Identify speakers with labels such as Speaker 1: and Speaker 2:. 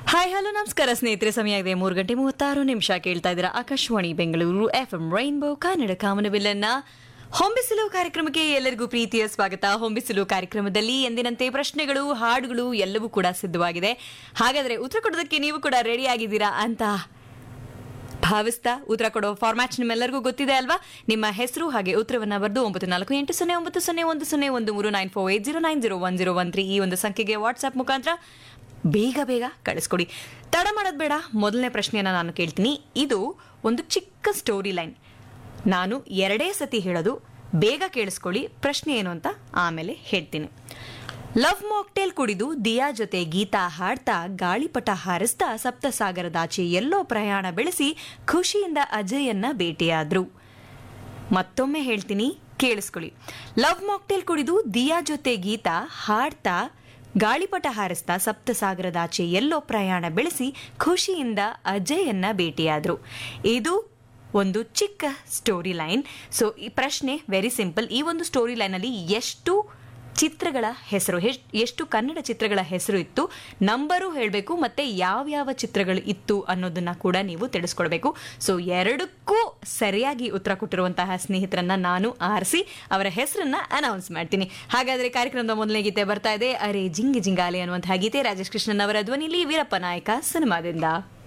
Speaker 1: Hi hello ನಮಸ್ಕಾರ ಸ್ನೇಹಿತರೆ, ಸಮಯ ಆಗಿದೆ 3:36 ಕೇಳ್ತಾ ಇದ್ದೀರಾ ಆಕಾಶವಾಣಿ ಬೆಂಗಳೂರು FM ರೈನ್ಬೋ ಕನ್ನಡ ಕಾಮನಬಿಲ್ಲನ್ನ ಹೊಂಬಿಸಿಲು ಕಾರ್ಯಕ್ರಮಕ್ಕೆ ಎಲ್ಲರಿಗೂ ಪ್ರೀತಿಯ ಸ್ವಾಗತ. ಹೊಂಬಿಸಿಲು ಕಾರ್ಯಕ್ರಮದಲ್ಲಿ ಎಂದಿನಂತೆ ಪ್ರಶ್ನೆಗಳು, ಹಾಡುಗಳು ಎಲ್ಲವೂ ಕೂಡ ಸಿದ್ಧವಾಗಿದೆ. ಹಾಗಾದ್ರೆ ಉತ್ತರ ಕೊಡೋದಕ್ಕೆ ನೀವು ಕೂಡ ರೆಡಿ ಆಗಿದ್ದೀರಾ ಅಂತ ಭಾವಿಸ್ತಾ ಉತ್ತರ ಕೊಡೋ ಫಾರ್ಮ್ಯಾಟ್ ನಿಮ್ಮೆಲ್ಲರಿಗೂ ಗೊತ್ತಿದೆ ಅಲ್ವಾ? ನಿಮ್ಮ ಹೆಸರು ಹಾಗೆ ಉತ್ತರವನ್ನ ಬರೆದು 94809013 ಈ ಒಂದು ಸಂಖ್ಯೆಗೆ ವಾಟ್ಸ್ಆಪ್ ಮುಖಾಂತರ ಬೇಗ ಬೇಗ ಕಳಿಸ್ಕೊಡಿ. ತಡ ಮಾಡೋದು ಬೇಡ. ಮೊದಲನೇ ಪ್ರಶ್ನೆಯನ್ನ ನಾನು ಕೇಳ್ತೀನಿ. ಇದು ಒಂದು ಚಿಕ್ಕ ಸ್ಟೋರಿ ಲೈನ್. ನಾನು 2 ಸತಿ ಹೇಳೋದು, ಬೇಗ ಕೇಳಿಸ್ಕೊಳ್ಳಿ. ಪ್ರಶ್ನೆ ಏನು ಅಂತ ಆಮೇಲೆ ಹೇಳ್ತೀನಿ. ಲವ್ ಮಾಕ್ಟೇಲ್ ಕುಡಿದು ದಿಯಾ ಜೊತೆ ಗೀತಾ ಹಾಡ್ತಾ ಗಾಳಿಪಟ ಹಾರಿಸ್ತಾ ಸಪ್ತಸಾಗರದಾಚೆ ಎಲ್ಲೋ ಪ್ರಯಾಣ ಬೆಳೆಸಿ ಖುಷಿಯಿಂದ ಅಜಯನ್ನ ಭೇಟಿಯಾದ್ರು. ಮತ್ತೊಮ್ಮೆ ಹೇಳ್ತೀನಿ, ಕೇಳಿಸ್ಕೊಳ್ಳಿ. ಲವ್ ಮಾಕ್ಟೇಲ್ ಕುಡಿದು ದಿಯಾ ಜೊತೆ ಗೀತಾ ಹಾಡ್ತಾ ಗಾಳಿಪಟ ಹಾರಿಸ್ತಾ ಸಪ್ತಸಾಗರದಾಚೆ ಎಲ್ಲೋ ಪ್ರಯಾಣ ಬೆಳೆಸಿ ಖುಷಿಯಿಂದ ಅಜಯನ್ನ ಭೇಟಿಯಾದ್ರು. ಇದು ಒಂದು ಚಿಕ್ಕ ಸ್ಟೋರಿ ಲೈನ್. ಸೊ ಈ ಪ್ರಶ್ನೆ ವೆರಿ ಸಿಂಪಲ್. ಈ ಒಂದು ಸ್ಟೋರಿ ಲೈನಲ್ಲಿ ಎಷ್ಟು ಚಿತ್ರಗಳ ಹೆಸರು, ಎಷ್ಟು ಕನ್ನಡ ಚಿತ್ರಗಳ ಹೆಸರು ಇತ್ತು, ನಂಬರು ಹೇಳಬೇಕು, ಮತ್ತೆ ಯಾವ್ಯಾವ ಚಿತ್ರಗಳು ಇತ್ತು ಅನ್ನೋದನ್ನ ಕೂಡ ನೀವು ತಿಳಿಸ್ಕೊಡ್ಬೇಕು. ಸೊ ಎರಡಕ್ಕೂ ಸರಿಯಾಗಿ ಉತ್ತರ ಕೊಟ್ಟಿರುವಂತಹ ಸ್ನೇಹಿತರನ್ನ ನಾನು ಆರಿಸಿ ಅವರ ಹೆಸರನ್ನ ಅನೌನ್ಸ್ ಮಾಡ್ತೀನಿ. ಹಾಗಾದ್ರೆ ಕಾರ್ಯಕ್ರಮದ ಮೊದಲನೇ ಗೀತೆ ಬರ್ತಾ ಇದೆ. ಅರೆ ಜಿಂಗಿ ಜಿಂಗಾಲೆ ಅನ್ನುವಂತಹ ಗೀತೆ ರಾಜೇಶ್ ಕೃಷ್ಣನ್ ಅವರ ಧ್ವನಿಲಿ ವೀರಪ್ಪ ನಾಯಕ ಸಿನಿಮಾದಿಂದ.